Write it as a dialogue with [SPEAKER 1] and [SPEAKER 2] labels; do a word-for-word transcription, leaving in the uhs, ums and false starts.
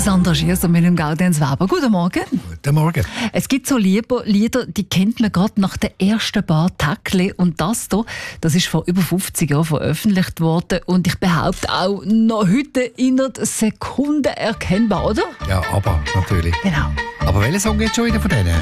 [SPEAKER 1] Sandra Schiesser mit dem Gaudenz Weber. Guten Morgen.
[SPEAKER 2] Guten Morgen.
[SPEAKER 1] Es gibt so Lieder, Lieder die kennt man gerade nach den ersten paar Tackle. Und das hier, das ist vor über fünfzig Jahren veröffentlicht worden. Und ich behaupte auch noch heute innerhalb Sekunden erkennbar, oder?
[SPEAKER 2] Ja, aber natürlich.
[SPEAKER 1] Genau.
[SPEAKER 2] Aber welcher Song geht schon wieder von denen?